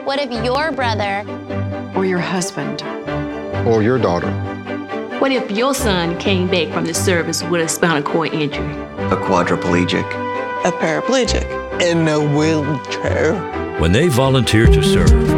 What if your brother Or your husband? Or your daughter? What if your son came back from the service with a spinal cord injury? A quadriplegic. A paraplegic. In a wheelchair. When they volunteer to serve,